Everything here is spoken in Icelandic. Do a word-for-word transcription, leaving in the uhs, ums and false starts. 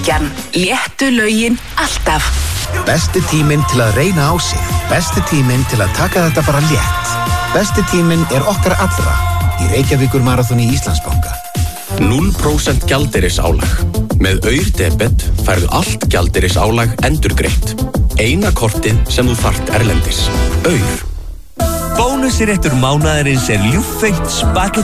Bylgjan. Léttu lögin alltaf. Besti tíminn til að reyna á sig. Besti tíminn til að taka þetta bara létt. Besti tíminn er okkar allra í Reykjavíkur Marathoni Íslandsbanka. núll prósent gjaldeyrisálag. Með Aur-debet færðu allt gjaldeyrisálag endurgreitt. Eina kortið sem þú þarft erlendis. Aur. Bónusréttur mánaðarins er ljúffengt spagetti